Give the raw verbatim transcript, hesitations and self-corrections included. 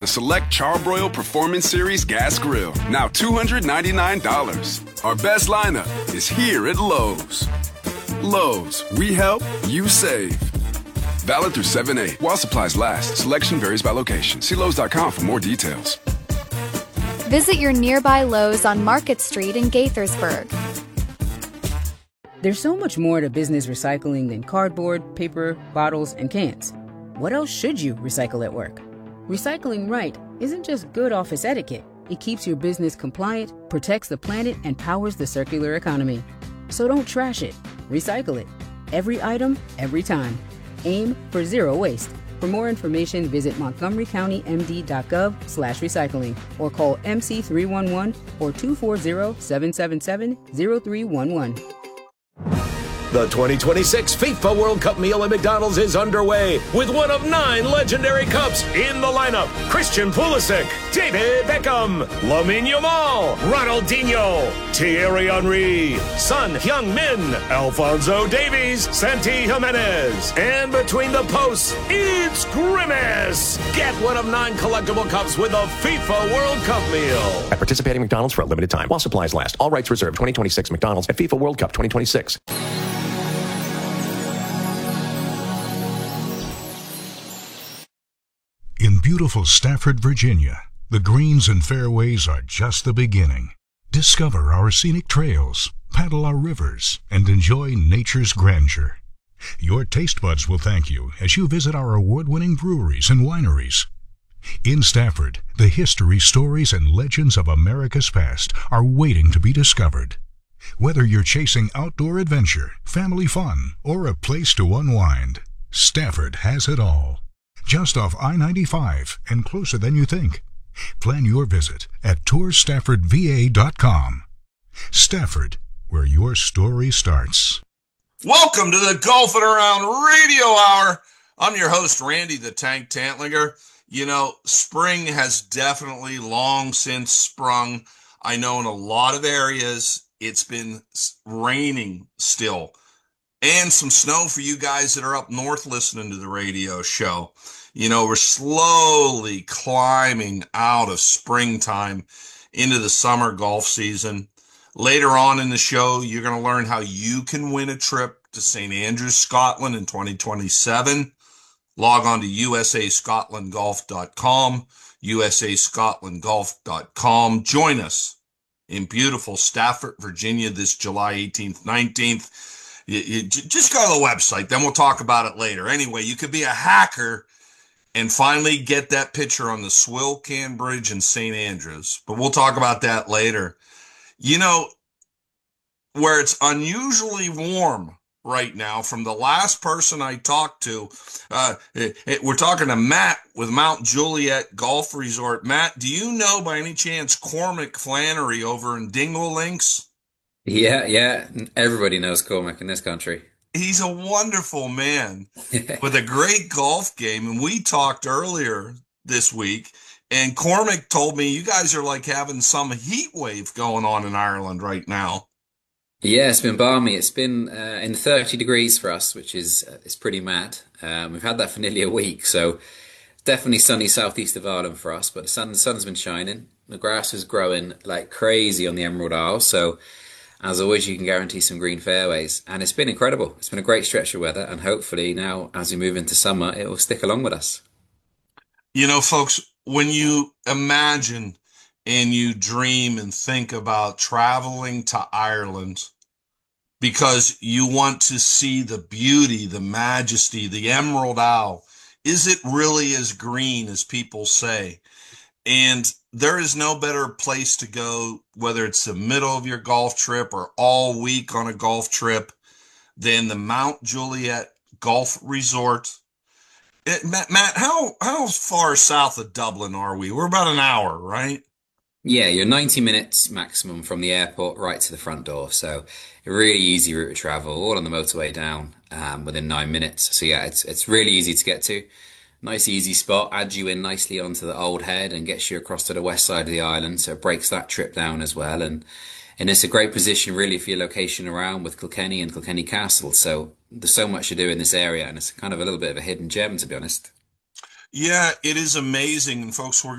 select Charbroil Performance Series gas grill, now two hundred ninety-nine dollars. Our best lineup is here at Lowe's. Lowe's, we help, you save. Valid through seven eight. While supplies last, selection varies by location. See Lowe's dot com for more details. Visit your nearby Lowe's on Market Street in Gaithersburg. There's so much more to business recycling than cardboard, paper, bottles, and cans. What else should you recycle at work? Recycling right isn't just good office etiquette. It keeps your business compliant, protects the planet, and powers the circular economy. So don't trash it. Recycle it. Every item, every time. Aim for zero waste. For more information, visit montgomery county m d dot gov slash recycling or call M C three one one or two four zero, seven seven seven, zero three one one. The twenty twenty-six FIFA World Cup meal at McDonald's is underway with one of nine legendary cups in the lineup. Christian Pulisic, David Beckham, Lamine Yamal, Ronaldinho, Thierry Henry, Son Heung-min, Alphonso Davies, Santi Jimenez. And between the posts, it's Grimace. Get one of nine collectible cups with a FIFA World Cup meal. At participating McDonald's for a limited time while supplies last. All rights reserved. twenty twenty-six McDonald's at FIFA World Cup twenty twenty-six. In beautiful Stafford, Virginia, the greens and fairways are just the beginning. Discover our scenic trails, paddle our rivers, and enjoy nature's grandeur. Your taste buds will thank you as you visit our award-winning breweries and wineries. In Stafford, the history, stories, and legends of America's past are waiting to be discovered. Whether you're chasing outdoor adventure, family fun, or a place to unwind, Stafford has it all. Just off I ninety-five and closer than you think. Plan your visit at tour stafford v a dot com. Stafford, where your story starts. Welcome to the Golfing Around Radio Hour. I'm your host, Randy the Tank Tantlinger. You know, spring has definitely long since sprung. I know in a lot of areas it's been raining still. And some snow for you guys that are up north listening to the radio show. You know, we're slowly climbing out of springtime into the summer golf season. Later on in the show, you're going to learn how you can win a trip to Saint Andrews, Scotland in twenty twenty-seven. Log on to u s a scotland golf dot com, u s a scotland golf dot com. Join us in beautiful Stafford, Virginia this July eighteenth, nineteenth. You, you just go to the website, then we'll talk about it later. Anyway, you could be a hacker and finally get that picture on the Swilcan Bridge in Saint Andrews. But we'll talk about that later. You know, where it's unusually warm right now, from the last person I talked to, uh, it, it, we're talking to Matt with Mount Juliet Golf Resort. Matt, do you know by any chance Cormac Flannery over in Dingle Links? Yeah, yeah. Everybody knows Cormac in this country. He's a wonderful man with a great golf game. And we talked earlier this week, and Cormac told me you guys are like having some heat wave going on in Ireland right now. Yeah, it's been balmy. It's been uh, in thirty degrees for us, which is uh, it's pretty mad. Um, we've had that for nearly a week, so definitely sunny southeast of Ireland for us. But the sun, the sun's been shining. The grass is growing like crazy on the Emerald Isle, so as always, you can guarantee some green fairways. And it's been incredible. It's been a great stretch of weather, and hopefully now, as we move into summer, it will stick along with us. You know, folks, when you imagine and you dream and think about traveling to Ireland because you want to see the beauty, the majesty, the Emerald Isle, is it really as green as people say? And there is no better place to go, whether it's the middle of your golf trip or all week on a golf trip, than the Mount Juliet Golf Resort. It, Matt, Matt, how how far south of Dublin are we? We're about an hour, right? Yeah, you're ninety minutes maximum from the airport right to the front door. So a really easy route of travel, all on the motorway down um, within nine minutes. So yeah, it's it's really easy to get to. Nice easy spot, adds you in nicely onto the Old Head and gets you across to the west side of the island, so it breaks that trip down as well. And and it's a great position really for your location around with Kilkenny and Kilkenny Castle. So there's so much to do in this area, and it's kind of a little bit of a hidden gem, to be honest. Yeah, it is amazing. And folks, we're